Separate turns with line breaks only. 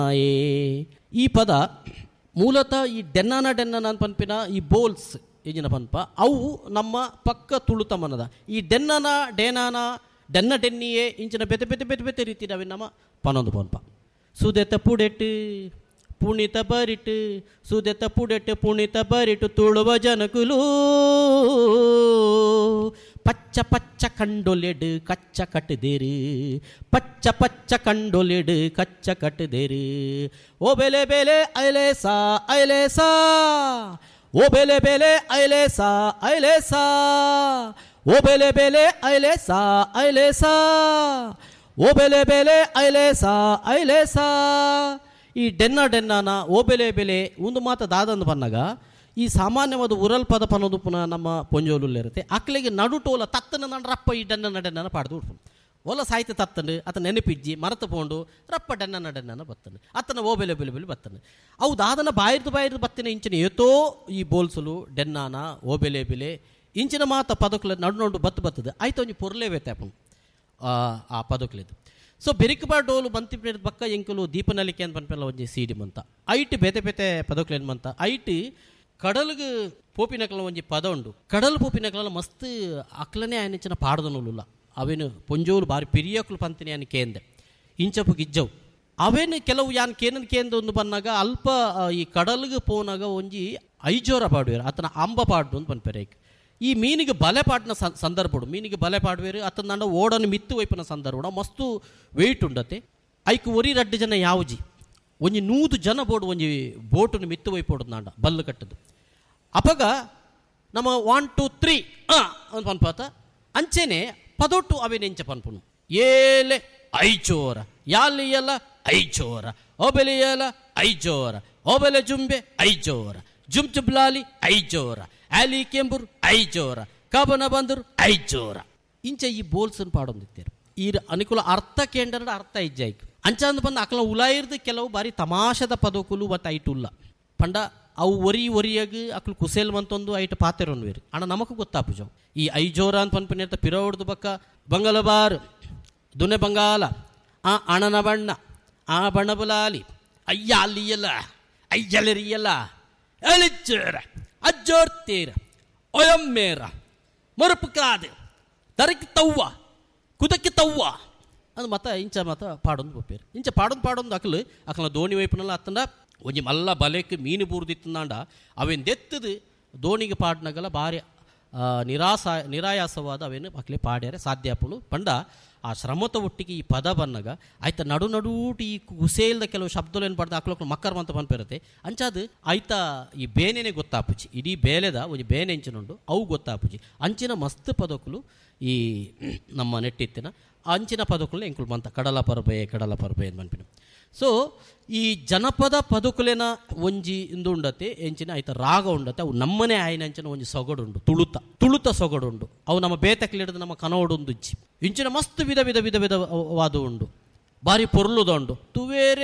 ಈ ಪದ ಮೂಲತಃ ಈ ಡೆನ್ನಾನ ಅಂತ ಪನ್ಪಿನ ಈ ಬೋಲ್ಸ್ ಈಜಿನ ಪನ್ಪ ಅವು ನಮ್ಮ ಪಕ್ಕ ತುಳುತ ಮನದ ಈ ಡೆನ್ನನ ಡೇನಾನ ಡೆನ್ನ ಡೆನ್ನಿಯೇ ಇಂಚಿನ ಬೆತೆ ಬೆತೆ ಬೆತೆ ಬೆತೆ ರೀತಿ ಅವೆ ನಮ್ಮ ಪನೊಂದು ಪನ್ಪ ಸುದೆತ ಪುಡೆಟ್ ಪುಣಿತ ಬರಿಟ್ ಸುದೆತ ಪುಡೆಟ್ ಪುಣಿತ ಬರಿಟ್ ತುಳುವ ಜನಕುಲು ಪಚ್ಚ ಪಚ್ಚ ಕಂಡೊಲೆಡು ಕಚ್ಚ ಕಟ್ಟದೇರು ಪಚ್ಚ ಪಚ್ಚ ಕಂಡೊಲೆಡು ಕಚ್ಚ ಕಟ್ಟದೇರು ಓ ಬೆಲೆ ಬೆಲೆ ಐಲೇಸಾ ಐಲೇಸಾ ಓ ಬೆಲೆ ಬೆಲೆ ಐಲೇಸಾ ಐಲೇಸಾ ಓ ಬೆಲೆ ಬೆಲೆ ಐಲೇಸಾ ಐಲೇಸಾ ಓ ಬೆಲೆ ಬೆಲೆ ಐಲೇಸಾ ಐಲೇಸಾ ಈ ಡೆನ್ನಾನ ಓ ಬೆಲೆ ಬೆಲೆ ಒಂದು ಮಾತು ದಾದಂದು ಪನ್ನಾಗ ಈ ಸಾಮಾನ್ಯವಾದ ಉರಲ್ ಪದ ಪನ್ನೋದು ಪುನಃ ನಮ್ಮ ಪೊಂಜೋಲುಲ್ಲಿರುತ್ತೆ ಅಕ್ಲಿಗೆ ನಡುಟೋಲ ತತ್ತನ ನಾನು ರಪ್ಪ ಈ ಡೆನ್ನ ಪಾಡ್ದು ಉಡ್ಪು ಒಲ ಸಾಹಿತ್ಯ ತತ್ತಂಡು ಆತ ನೆನಪಿಜ್ಜಿ ಮರತು ಪೋಂಡು ರಪ್ಪ ಡೆನ್ನ ಬತ್ತನು ಅತ್ತನ ಓ ಬೆಲೆ ಬೆಲೆ ಬೆಲೆ ಬತ್ತನು ಅವು ದಾದನ ಬಾಯಿರ್ದು ಬತ್ತಿನ ಇಂಚಿನ ಏತೋ ಈ ಬೋಲ್ಸಲು ಡೆನ್ನಾನ ಓ ಬೆಲೆ ಬೆಲೆ ಇಂಚಿನ ಮಾತ ಪದಕುಲ ನಡು ಬತ್ತದ ಆಯ್ತು ಒಂಜಿ ಪೊರ್ಲೇವೇತೆ ಅಪ್ಪನು ಆ ಪದಕುಲಿದ್ದು ಸೊ ಬೆರಿಕಬಾರ್ ಡೋಲು ಬಂತಿಪ್ಪ ಬಕ್ಕ ಎಂಕುಲು ದೀಪನಲಿಕೆ ಅಂತ ಪನ್ಪೆಲ್ಲ ಒಂಜಿ ಸೀಡಿ ಮಂತ ಐಟ್ ಬೇತೆ ಬೇತೆ ಪದಕುಲೇನು ಮಂತ ಐಟ್ ಕಡಲ್ಗೆ ಪೋಪಿನಕಲ ಒಂಜಿ ಪದ ಉಂಡು ಕಡಲ್ ಪೋಪಿನಕಲ ಮಸ್ತ್ ಅಕ್ಲನೇ ఆయన ಇಚ್చిన ಪಾಡದನುಲ್ಲ ಅವೇನು ಪೊಂಜೋಲು ಬಾರಿ ಪಿರಿಯಕುಲು ಪಂತಿನಿ ఆయన ಕೇಂದೆ ಇಂಚಪು ಗಿಜ್ಜವು ಅವೇನು ಕೆಲವು ಯಾನ್ ಕೇಂದ ಒಂದು ಬಂದಾಗ ಅಲ್ಪ ಈ ಕಡಲ್ಗೆ ಪೋನಾಗ ಒಂಜಿ ಐಜೋರ ಪಾಡುವೇರು ಆತನ ಅಂಬ ಪಾಡು ಅಂತ ಪನ್ಪೆರೆ ಈ ಮೀನಿಗೆ ಬಲೆ ಪಾಡಿನ ಸಂದರ್ಭಡು ಮೀನಿಗೆ ಬಲೆ ಪಾಡುವೇರು ಆತನ ನಂಡ ಓಡನ್ನು ಮಿತ್ತು ವೈಪಿನ ಸಂದರ್ಭ ಮಸ್ತು ವೆಯ್ಟ್ ಉಂಡತೆ ಐಕ್ ಒರಿ 2 ಜನ ಯಾವುಜಿ ಒಂಜಿ 100 ಜನ ಬೋಡು ಒಂಜಿ ಬೋಟನ್ನು ಮಿತ್ತು ವೈಪೋಡು ನಾಂಡ ಬಲ್ಲು ಕಟ್ಟದು ಅಪಗ ನಮ್ಮ 1 2 3 ಅಂತ ಪನ್ಪಾತ ಅಂಚೆನೆ ಪದೊಟ್ಟು ಅವೇನೆಂಚ ಪನ್ಪುನು ಏಲೆ ಐಚೋರ ಯಾಲಿಯಲ್ಲ ಐಚೋರ ಓಬೆಲಿಯಲ ಐಚೋರ ಓಬೆಲೆ ಜುಂಬೆ ಐಚೋರ ಜುಂಚುಬ್ಲಾಲಿ ಐಚೋರ ಆಲಿ ಕೆಂಬುರ್ ಐಚೋರ ಕಬನ ಬಂದರು ಐಚೋರ ಇಂಚ ಈ ಬೋಲ್ಸನ್ ಪಾಡೊಂದಿತ್ತೇರು ಈ ಅನುಕೂಲ ಅರ್ಥ ಕೇಂದ್ರ ಅರ್ಥ ಇಜ್ಜಾಯ್ಕು ಅಂಚ ಅಂದು ಬಂದು ಅಕಲ ಉಲಾಯಿರ್ದು ಕೆಲವು ಬಾರಿ ತಮಾಷದ ಪದಕುಲು ಮತ್ತು ಐಟುಲ್ಲ ಪಂಡ ಅವು ಒರಿಯಾಗಿ ಅಕ್ಲು ಕುಸೇಲ್ ಮಂತೊಂದು ಐಟು ಪಾತೆರೊನ್ವೇರು ಅಣ್ಣ ನಮಗೂ ಗೊತ್ತಾಪುಜವು ಈ ಐಜೋರ ಅಂತ ಪನ್ಪಿನ ಪಿರ ಹೊಡ್ದು ಬಕ್ಕ ಬಂಗಲಬಾರ್ ದುನೆ ಬಂಗಾಲ ಆ ಅಣನ ಬಣ್ಣ ಆ ಬಣ್ಣಬುಲಾಲಿ ಅಯ್ಯ ಅಲ್ಲಿಯಲ್ಲ ಅಯ್ಯಲರಿಯಲ್ಲ ಎಲಿಚ್ಚೇರ ಅಜ್ಜೋರ್ತೇರ ಒಯಮ್ಮೇರ ಮರುಪು ಕಾದೆ ತರಕಿ ತವ್ವ ಕುದಕ್ಕೆ ತವ್ವ ಅದು ಮತ ಇಂಚ ಮತ ಪಾಡೊಂದು ಬಪ್ಪೇರು ಇಂಚ ಪಾಡೊಂದು ಅಕಲ ದೋಣಿ ವೈಪುನಲ್ಲ ಅತ್ತಂಡ ಒಂಜಿ ಮಲ್ಲ ಬಲೆಕ್ಕೆ ಮೀನು ಬೂರ್ದಿತ್ತಂದಾಂಡ ಅವೇನು ದೆತ್ತದು ದೋಣಿಗೆ ಪಾಡ್ನಾಗಲ್ಲ ಭಾರಿ ನಿರಾಯಾಸವಾದ ಅವೇನು ಅಕ್ಲೆ ಪಾಡ್ಯಾರೆ ಸಾಧ್ಯಾಪುನು ಪಂಡ ಆ ಶ್ರಮತ ಒಟ್ಟಿಗೆ ಈ ಪದ ಬನ್ನಾಗ ಆಯ್ತ ನಡುಟಿ ಈ ಕುಸೇಲ್ದ ಕೆಲವು ಶಬ್ದಗಳು ಏನು ಪಡ್ದ ಅಕ್ಲೊಕ್ಲು ಮಕ್ಕರ್ ಅಂತ ಪನ್ಪಿರತ್ತೆ ಅಂಚಾದು ಆಯ್ತ ಈ ಬೇನೆನೇ ಗೊತ್ತಾಪುಜಿ ಇಡೀ ಬೇಲೆದ ಒಂಜಿ ಬೇನೆ ಇಂಚಿನುಂಡು ಅವು ಗೊತ್ತಾಪುಜಿ ಅಂಚಿನ ಮಸ್ತ್ ಪದಕುಲು ಈ ನಮ್ಮ ನೆಟ್ಟಿತ್ತಿನ ಅಂಚಿನ ಪದಕುಲು ಎಂಕುಲು ಬಂತ ಕಡಲ ಪರ್ಬೆ ಅಂತ ಪನ್ಪಿನ ಸೊ ಈ ಜನಪದ ಪದಕುಲೆನ ಒಂಜಿ ಇಂದು ಉಂಡತೆ ಎಂಚಿನ ಆಯ್ತ ರಾಗ ಉಂಡತೆ ಅವು ನಮ್ಮನೆ ಆಯ್ನ ಅಂಚಿನ ಒಂಜಿ ಸೊಗಡುಂಡು ತುಳುತ ಸೊಗಡುಂಡು ಅವು ನಮ್ಮ ಬೇತಕ್ಲಿಡಿದು ನಮ್ಮ ಕನೋಡುಂದು ಇಂಚಿನ ಮಸ್ತ್ ವಿಧ ವಿಧವಾದ ಉಂಡು ಬಾರಿ ಪೊರ್ಲುದ ಉಂಡು ತುವೇರೆ